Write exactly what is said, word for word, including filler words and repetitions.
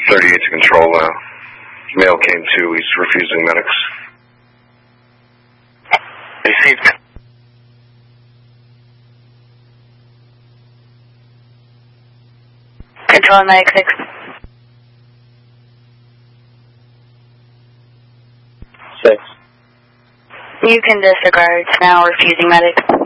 thirty-eight to control. Uh, male came to. He's refusing medics. Received. Control medic six. Six. You can disregard now, refusing medic.